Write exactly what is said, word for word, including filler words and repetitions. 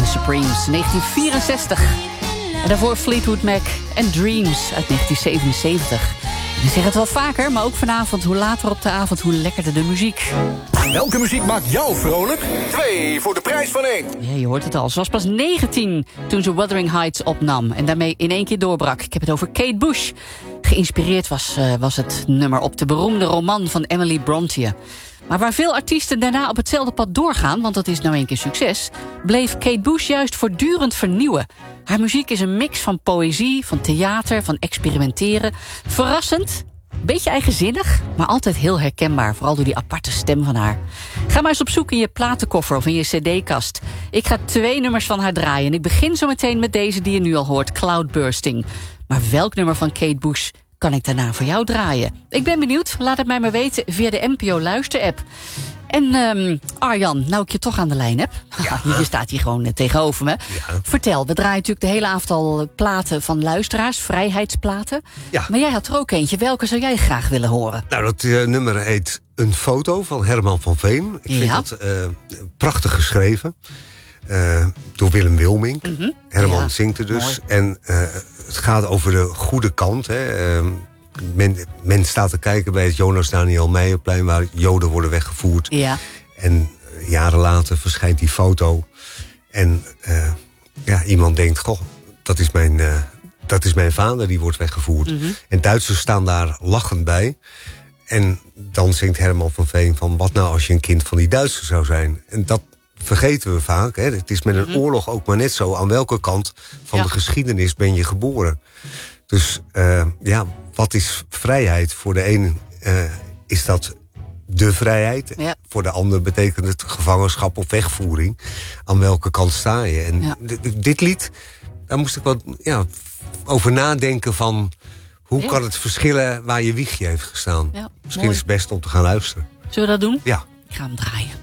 Supremes, negentien vierenzestig. En daarvoor Fleetwood Mac en Dreams uit negentien zevenenzeventig. En ik zeg het wel vaker, maar ook vanavond, hoe later op de avond, hoe lekkerder de muziek. Welke muziek maakt jou vrolijk? Twee voor de prijs van één. Ja, je hoort het al. Ze was pas negentien toen ze Wuthering Heights opnam. En daarmee in één keer doorbrak. Ik heb het over Kate Bush. Geïnspireerd was, uh, was het nummer op de beroemde roman van Emily Brontë. Maar waar veel artiesten daarna op hetzelfde pad doorgaan, want dat is nou een keer succes, bleef Kate Bush juist voortdurend vernieuwen. Haar muziek is een mix van poëzie, van theater, van experimenteren. Verrassend, beetje eigenzinnig, maar altijd heel herkenbaar. Vooral door die aparte stem van haar. Ga maar eens op zoek in je platenkoffer of in je cd-kast. Ik ga twee nummers van haar draaien. En ik begin zo meteen met deze die je nu al hoort, Cloudbursting. Maar welk nummer van Kate Bush kan ik daarna voor jou draaien? Ik ben benieuwd, laat het mij maar weten via de N P O Luister-app. En um, Arjan, nou ik je toch aan de lijn heb. Ja. Je staat hier gewoon tegenover me. Ja. Vertel, we draaien natuurlijk de hele avond al platen van luisteraars, vrijheidsplaten. Ja. Maar jij had er ook eentje. Welke zou jij graag willen horen? Nou, dat uh, nummer heet Een Foto van Herman van Veen. Ik vind ja. dat uh, prachtig geschreven. Uh, door Willem Wilmink. Mm-hmm. Herman ja. zingt er dus. Mooi. En uh, het gaat over de goede kant. Hè. Uh, men, men staat te kijken bij het Jonas Daniel Meijerplein, waar Joden worden weggevoerd. Ja. En uh, jaren later verschijnt die foto. En uh, ja, iemand denkt, goh, dat is mijn, uh, dat is mijn vader, die wordt weggevoerd. Mm-hmm. En Duitsers staan daar lachend bij. En dan zingt Herman van Veen van, wat nou als je een kind van die Duitsers zou zijn? En dat vergeten we vaak. Hè? Het is met een mm-hmm. oorlog ook maar net zo. Aan welke kant van ja. de geschiedenis ben je geboren? Dus uh, ja, wat is vrijheid? Voor de ene uh, is dat de vrijheid. Ja. Voor de ander betekent het gevangenschap of wegvoering. Aan welke kant sta je? En ja. d- dit lied, daar moest ik wat ja, over nadenken van, hoe ja. kan het verschillen waar je wiegje heeft gestaan? Ja, Misschien mooi. Is het best om te gaan luisteren. Zullen we dat doen? Ja. Ik ga hem draaien.